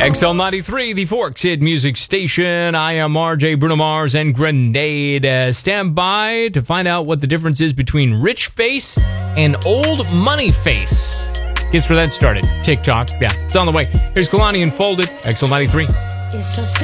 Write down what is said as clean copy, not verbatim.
XL93, the Forks Hit Music Station. I am RJ, Bruno Mars, and Grenade. Stand by to find out what the difference is between rich face and old money face. Guess where that started? TikTok. Yeah, it's on the way. Here's Kalani Unfolded, XL93. It's so